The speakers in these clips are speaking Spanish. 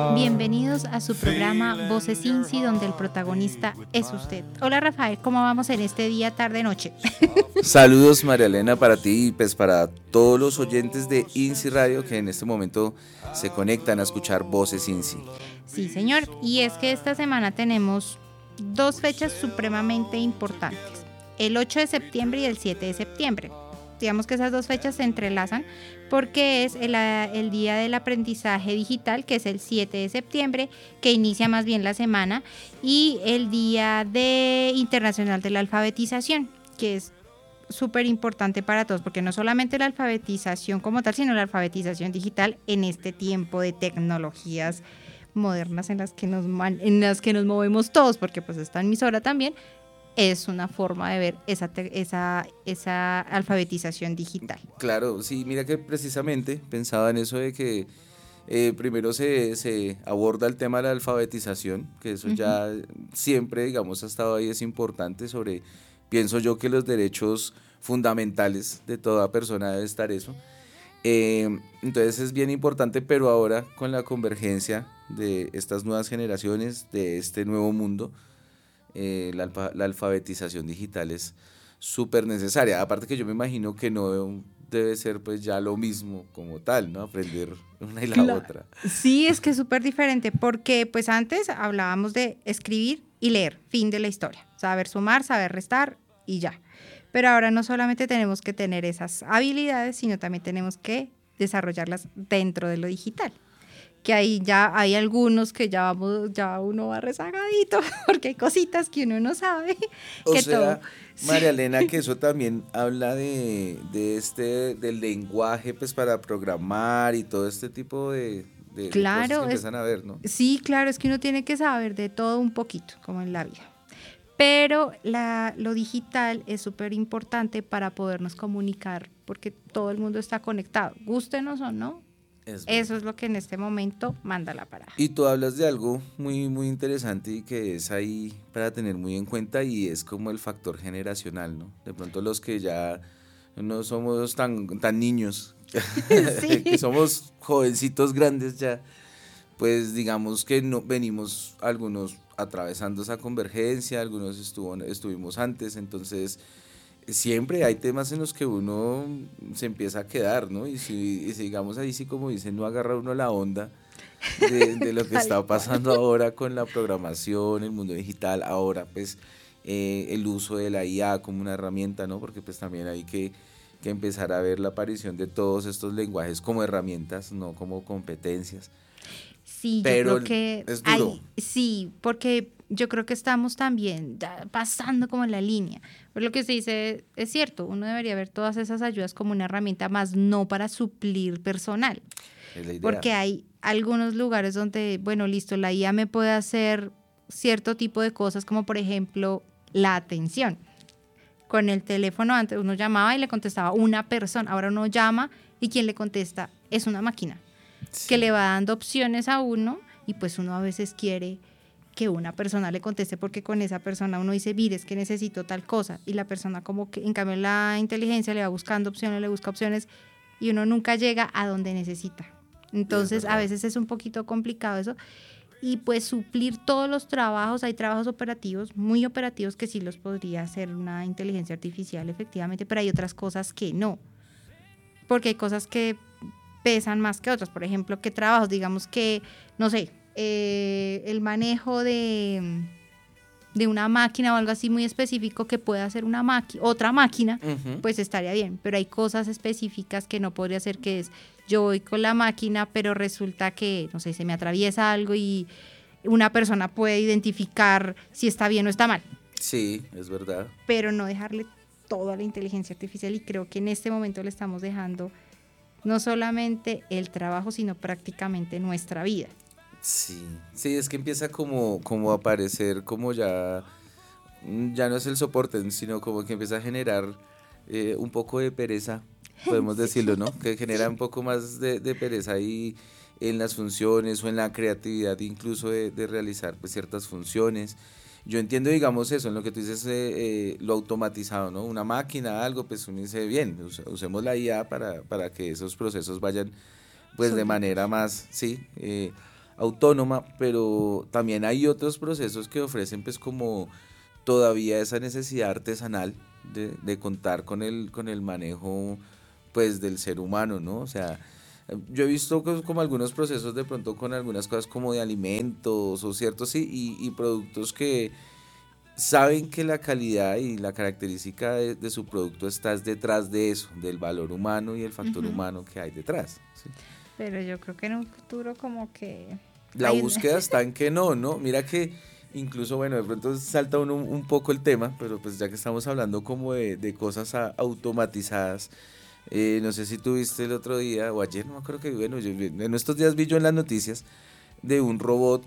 Bienvenidos a su programa Voces INSI, donde el protagonista es usted. Hola Rafael, ¿cómo vamos en este día, tarde, noche? Saludos María Elena para ti y pues para todos los oyentes de INSI Radio que en este momento se conectan a escuchar Voces INSI. Sí, señor, y es que esta semana tenemos dos fechas supremamente importantes, el 8 de septiembre y el 7 de septiembre. Digamos que esas dos fechas se entrelazan porque es el día del aprendizaje digital, que es el 7 de septiembre, que inicia más bien la semana, y el día internacional de la alfabetización, que es súper importante para todos, porque no solamente la alfabetización como tal, sino la alfabetización digital en este tiempo de tecnologías modernas en las que nos movemos todos, porque pues está en emisora también. Es una forma de ver esa alfabetización digital. Claro, sí, mira que precisamente pensaba en eso de que primero se aborda el tema de la alfabetización, que eso ya siempre, digamos, ha estado ahí, es importante pienso yo que los derechos fundamentales de toda persona debe estar eso. Entonces es bien importante, pero ahora con la convergencia de estas nuevas generaciones, de este nuevo mundo, la alfabetización digital es súper necesaria. Aparte que yo me imagino que no debe ser pues ya lo mismo como tal, ¿no? Aprender una y la otra. Sí, es que es súper diferente, porque pues antes hablábamos de escribir y leer, fin de la historia. Saber sumar, saber restar y ya. Pero ahora no solamente tenemos que tener esas habilidades, sino también tenemos que desarrollarlas dentro de lo digital. Que ahí ya hay algunos que ya uno va rezagadito, porque hay cositas que uno no sabe. María Elena, que eso también habla del lenguaje pues para programar y todo este tipo de cosas que empiezan a ver, ¿no? Sí, claro, es que uno tiene que saber de todo un poquito, como en la vida. Pero lo digital es súper importante para podernos comunicar, porque todo el mundo está conectado, gústenos o no. Eso es lo que en este momento manda la parada. Y tú hablas de algo muy, muy interesante y que es ahí para tener muy en cuenta, y es como el factor generacional, ¿no? De pronto los que ya no somos tan niños, sí. Que somos jovencitos grandes ya, pues digamos que no venimos algunos atravesando esa convergencia, algunos estuvimos antes, entonces siempre hay temas en los que uno se empieza a quedar, ¿no? Y si digamos ahí sí, como dicen, no agarra uno la onda de lo que está pasando ahora con la programación, el mundo digital, ahora pues el uso de la IA como una herramienta, ¿no? Porque pues también hay que empezar a ver la aparición de todos estos lenguajes como herramientas, no como competencias. Sí, pero yo creo que es duro. Sí, porque yo creo que estamos también pasando como en la línea. Pero lo que se dice es cierto, uno debería ver todas esas ayudas como una herramienta más, no para suplir personal. Es la idea. Porque hay algunos lugares donde, bueno, listo, la IA me puede hacer cierto tipo de cosas, como por ejemplo la atención. Con el teléfono antes uno llamaba y le contestaba una persona, ahora uno llama y quien le contesta es una máquina. Sí. Que le va dando opciones a uno, y pues uno a veces quiere que una persona le conteste, porque con esa persona uno dice, mire, es que necesito tal cosa, y la persona como que, en cambio la inteligencia le va buscando opciones, le busca opciones, y uno nunca llega a donde necesita. Entonces a veces es un poquito complicado eso, y pues suplir todos los trabajos, hay trabajos operativos, muy operativos, que sí los podría hacer una inteligencia artificial efectivamente, pero hay otras cosas que no, porque hay cosas que pesan más que otras. Por ejemplo, ¿qué trabajos? Digamos que, no sé, el manejo de una máquina o algo así muy específico que pueda hacer otra máquina, pues estaría bien. Pero hay cosas específicas que no podría hacer, que es, yo voy con la máquina, pero resulta que, no sé, se me atraviesa algo y una persona puede identificar si está bien o está mal. Sí, es verdad. Pero no dejarle todo a la inteligencia artificial, y creo que en este momento le estamos dejando no solamente el trabajo, sino prácticamente nuestra vida. Sí, es que empieza como a aparecer, como ya no es el soporte, sino como que empieza a generar un poco de pereza, podemos decirlo, ¿no? Que genera un poco más de pereza ahí en las funciones o en la creatividad incluso de realizar pues, ciertas funciones. Yo entiendo, digamos, eso, en lo que tú dices, lo automatizado, ¿no? Una máquina, algo, pues uno dice, bien, usemos la IA para que esos procesos vayan, pues, de manera más, sí. autónoma, pero también hay otros procesos que ofrecen pues como todavía esa necesidad artesanal de contar con el manejo pues del ser humano, ¿no? O sea, yo he visto como algunos procesos de pronto con algunas cosas como de alimentos o ciertos sí, y productos que saben que la calidad y la característica de su producto está detrás de eso, del valor humano y el factor Ujú. humano que hay detrás, ¿sí? Pero yo creo que en un futuro como que... La Hay búsqueda está en que no, ¿no? Mira que incluso, bueno, de pronto salta uno un poco el tema, pero pues ya que estamos hablando como de cosas automatizadas, no sé si tuviste el otro día o ayer, no me acuerdo que, bueno, en estos días vi yo en las noticias de un robot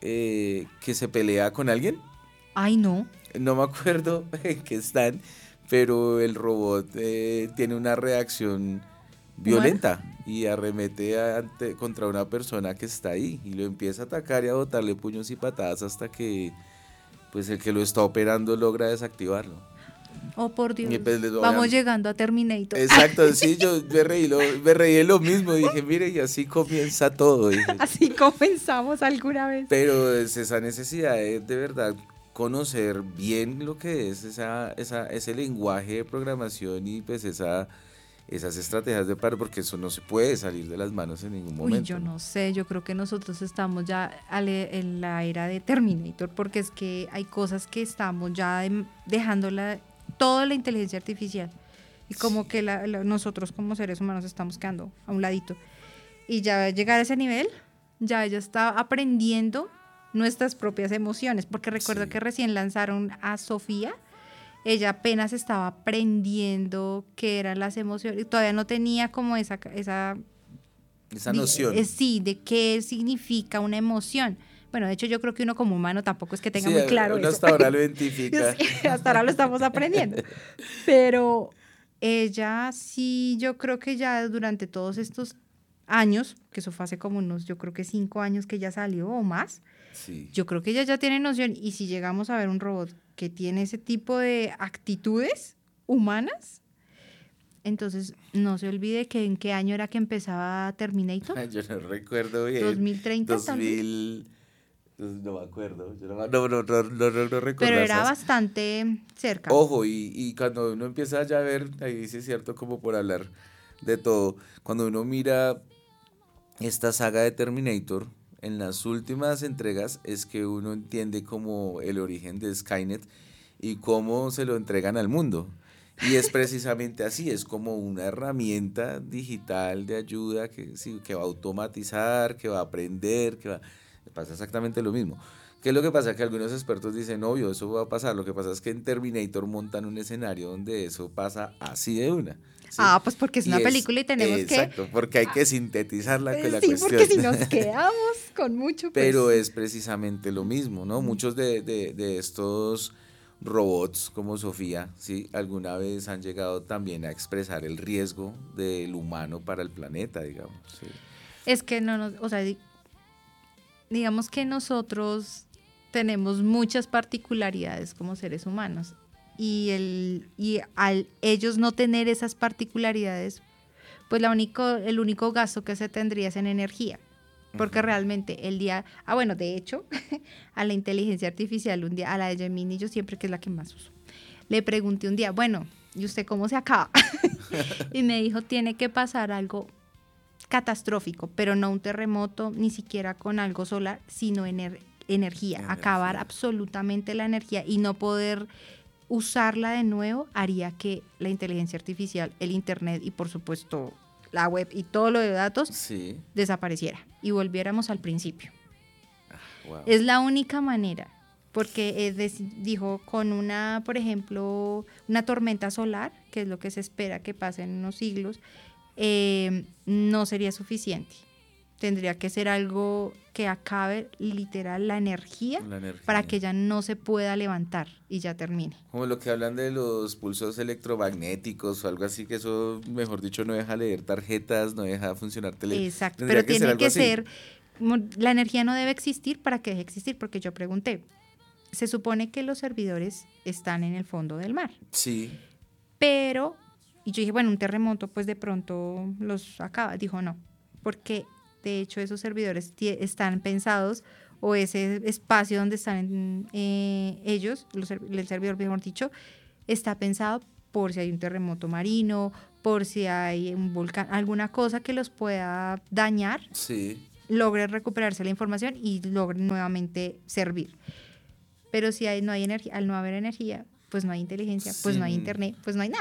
que se pelea con alguien. Ay, no. No me acuerdo en qué están, pero el robot tiene una reacción ¿Humana? violenta y arremete contra una persona que está ahí y lo empieza a atacar y a botarle puños y patadas hasta que pues el que lo está operando logra desactivarlo. Oh, por Y Dios. pues, Vamos llegando a Terminator. exacto, sí, yo me reí de lo mismo, dije, mire, y así comienza todo, dije. Así comenzamos alguna vez. Pero es esa necesidad de verdad conocer bien lo que es ese lenguaje de programación y pues esas estrategias de paro, porque eso no se puede salir de las manos en ningún Uy, momento, yo ¿no? no sé, yo creo que nosotros estamos ya en la era de Terminator, porque es que hay cosas que estamos ya dejándola, toda la inteligencia artificial, y como Sí, que nosotros como seres humanos estamos quedando a un ladito. Y ya llegar a ese nivel, ya ella está aprendiendo nuestras propias emociones, porque recuerdo sí. que recién lanzaron a Sofía, ella apenas estaba aprendiendo qué eran las emociones, y todavía no tenía como esa Esa noción. sí, de qué significa una emoción. Bueno, de hecho yo creo que uno como humano tampoco es que tenga Sí, muy claro uno eso. hasta ahora lo identifica. Sí, hasta ahora lo estamos aprendiendo. Pero ella sí, yo creo que ya durante todos estos años, que eso fue hace como unos, yo creo que 5 años que ya salió o más, Sí. yo creo que ella ya tiene noción. Y si llegamos a ver un robot que tiene ese tipo de actitudes humanas, entonces no se olvide que en qué año era que empezaba Terminator. Yo no recuerdo bien. 2030 tal vez. 2000, no me acuerdo. Yo no logro Pero recordar, era ¿sabes? bastante cerca. Ojo, y cuando uno empieza ya a ver, ahí sí es cierto, como por hablar de todo, cuando uno mira esta saga de Terminator, en las últimas entregas es que uno entiende como el origen de Skynet y cómo se lo entregan al mundo. Y es precisamente así, es como una herramienta digital de ayuda que, sí, que va a automatizar, que va a aprender, pasa exactamente lo mismo. ¿Qué es lo que pasa? Que algunos expertos dicen, obvio, eso va a pasar. Lo que pasa es que en Terminator montan un escenario donde eso pasa así de una, ¿sí? Ah, pues porque es Y una es, película y tenemos que... exacto, porque hay que sintetizar la Sí, porque cuestión. si nos quedamos con mucho, Pero pues... es precisamente lo mismo, ¿no? Muchos de estos robots como Sofía, ¿sí? Alguna vez han llegado también a expresar el riesgo del humano para el planeta, digamos, ¿sí? Es que no nos... O sea, digamos que nosotros tenemos muchas particularidades como seres humanos. Y al ellos no tener esas particularidades, pues el único gasto que se tendría es en energía. Porque realmente el día, bueno, de hecho, a la inteligencia artificial un día, a la de Gemini, yo siempre que es la que más uso, le pregunté un día, bueno, ¿y usted cómo se acaba? Y me dijo, tiene que pasar algo catastrófico, pero no un terremoto, ni siquiera con algo solar, sino energía, acabar Energía. absolutamente la energía y no poder usarla de nuevo haría que la inteligencia artificial, el internet y por supuesto la web y todo lo de datos Sí. desapareciera y volviéramos al principio. Wow. Es la única manera, porque dijo con una, por ejemplo, una tormenta solar, que es lo que se espera que pase en unos siglos, no sería suficiente. Tendría que ser algo que acabe literal la energía para que ya no se pueda levantar y ya termine. Como lo que hablan de los pulsos electromagnéticos o algo así, que eso, mejor dicho, no deja leer tarjetas, no deja funcionar tele. Exacto, Tendría pero que ser tiene algo que así. ser, la energía no debe existir para que deje existir, porque yo pregunté, se supone que los servidores están en el fondo del mar, Sí. pero, y yo dije, bueno, un terremoto pues de pronto los acaba, dijo no, porque de hecho esos servidores están pensados, o ese espacio donde están ellos, el servidor, mejor dicho, está pensado por si hay un terremoto marino, por si hay un volcán, alguna cosa que los pueda dañar, Sí. logre recuperarse la información y logre nuevamente servir. Pero si no hay energía, al no haber energía, pues no hay inteligencia, pues no hay internet, pues no hay nada.